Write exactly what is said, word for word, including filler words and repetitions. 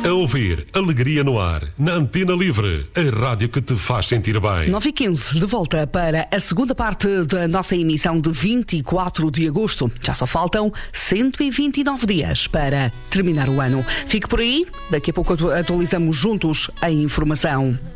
A ouvir Alegria no Ar, na Antena Livre, a rádio que te faz sentir bem. nove e quinze, de volta para a segunda parte da nossa emissão de vinte e quatro de agosto. Já só faltam cento e vinte e nove dias para terminar o ano. Fique por aí, daqui a pouco atualizamos juntos a informação.